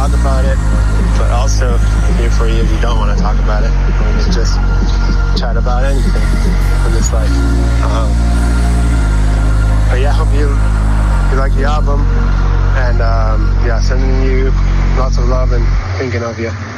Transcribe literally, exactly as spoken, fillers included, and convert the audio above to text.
talk about it, but also here for you if you don't want to talk about it. We can just chat about anything in this life. Um, but yeah, I hope you, you like the album. And um, yeah, sending you lots of love and thinking of you.